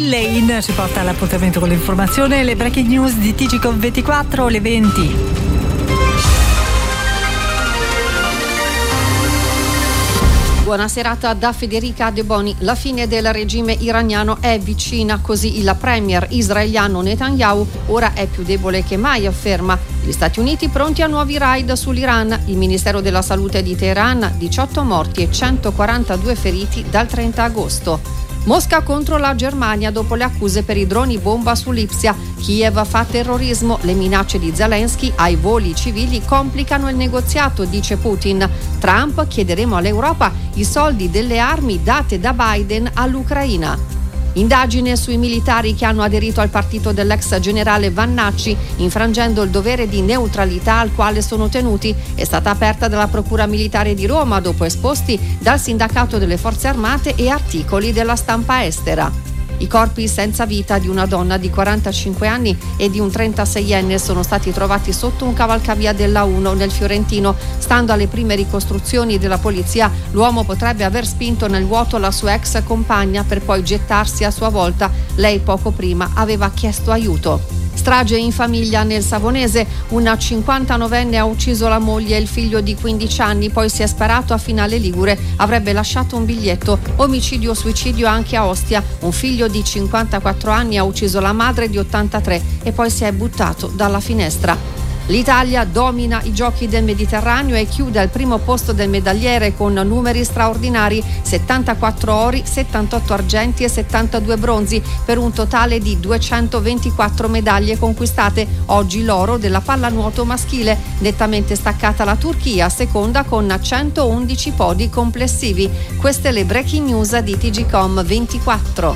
Lane ci porta all'appuntamento con l'informazione, le breaking news di TGcom24 alle 20. Buona serata da Federica De Boni. La fine del regime iraniano è vicina, così il premier israeliano Netanyahu ora è più debole che mai, afferma. Gli Stati Uniti pronti a nuovi raid sull'Iran. Il Ministero della Salute di Teheran, 18 morti e 142 feriti dal 30 agosto. Mosca contro la Germania dopo le accuse per i droni bomba su Lipsia. Kiev fa terrorismo, le minacce di Zelensky ai voli civili complicano il negoziato, dice Putin. Trump: chiederemo all'Europa i soldi delle armi date da Biden all'Ucraina. Indagine sui militari che hanno aderito al partito dell'ex generale Vannacci, infrangendo il dovere di neutralità al quale sono tenuti. È stata aperta dalla Procura Militare di Roma dopo esposti dal Sindacato delle Forze Armate e articoli della stampa estera. I corpi senza vita di una donna di 45 anni e di un 36enne sono stati trovati sotto un cavalcavia della 1 nel Fiorentino. Stando alle prime ricostruzioni della polizia, l'uomo potrebbe aver spinto nel vuoto la sua ex compagna per poi gettarsi a sua volta. Lei poco prima aveva chiesto aiuto. Strage in famiglia nel Savonese, una 59enne ha ucciso la moglie e il figlio di 15 anni, poi si è sparato a Finale Ligure, avrebbe lasciato un biglietto. Omicidio-suicidio anche a Ostia, un figlio di 54 anni ha ucciso la madre di 83 e poi si è buttato dalla finestra. L'Italia domina i giochi del Mediterraneo e chiude al primo posto del medagliere con numeri straordinari: 74 ori, 78 argenti e 72 bronzi, per un totale di 224 medaglie conquistate. Oggi l'oro della pallanuoto maschile, nettamente staccata la Turchia, seconda con 111 podi complessivi. Queste le breaking news di TGcom24.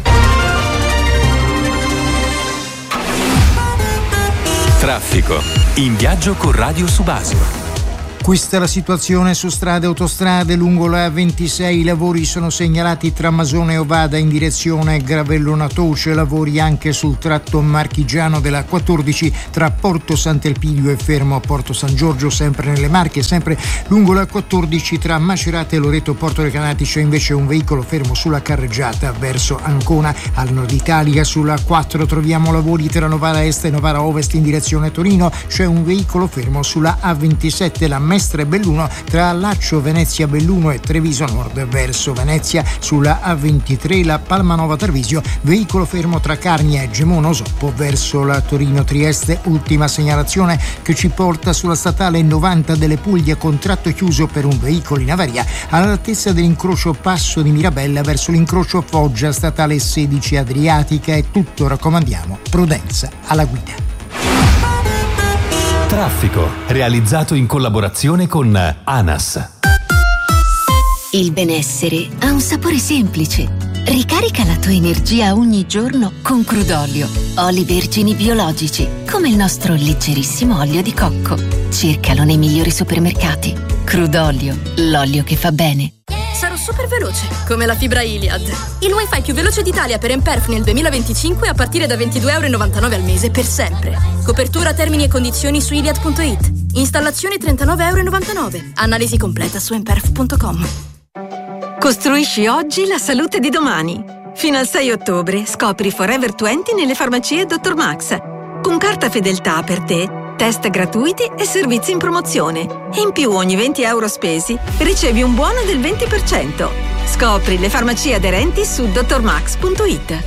Traffico. In viaggio con Radio Subasio. Questa è la situazione su strade e autostrade. Lungo la A26 i lavori sono segnalati tra Masone e Ovada in direzione Gravello-Natoce, lavori anche sul tratto marchigiano della 14 tra Porto Sant'Elpidio e Fermo a Porto San Giorgio, sempre nelle Marche. Sempre lungo la 14 tra Macerata e Loreto Porto Recanati c'è invece un veicolo fermo sulla carreggiata verso Ancona. Al nord Italia sulla 4 troviamo lavori tra Novara Est e Novara Ovest in direzione Torino, c'è un veicolo fermo sulla A27 la Mestre Belluno tra Laccio, Venezia Belluno e Treviso Nord verso Venezia. Sulla A23 la Palmanova Tarvisio, veicolo fermo tra Carnia e Gemona Osoppo verso la Torino Trieste. Ultima segnalazione che ci porta sulla statale 90 delle Puglie, contratto chiuso per un veicolo in avaria all'altezza dell'incrocio Passo di Mirabella verso l'incrocio Foggia, statale 16 Adriatica. È tutto, raccomandiamo prudenza alla guida. Traffico, realizzato in collaborazione con ANAS. Il benessere ha un sapore semplice. Ricarica la tua energia ogni giorno con Crudolio, oli vergini biologici, come il nostro leggerissimo olio di cocco. Cercalo nei migliori supermercati. Crudolio, l'olio che fa bene. Sarò super veloce, come la fibra Iliad. Il wifi più veloce d'Italia per Emperf nel 2025 a partire da €22,99 al mese per sempre. Copertura, termini e condizioni su iliad.it. Installazione €39,99. Analisi completa su emperf.com. Costruisci oggi la salute di domani. Fino al 6 ottobre scopri Forever 20 nelle farmacie Dr. Max. Con carta fedeltà per te, test gratuiti e servizi in promozione. E in più ogni €20 spesi ricevi un buono del 20%. Scopri le farmacie aderenti su drmax.it.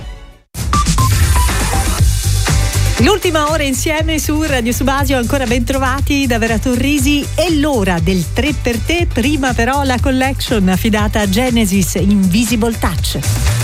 L'ultima ora insieme su Radio Subasio, ancora ben trovati da Vera Torrisi. È l'ora del 3 per te, prima però la collection affidata a Genesis Invisible Touch.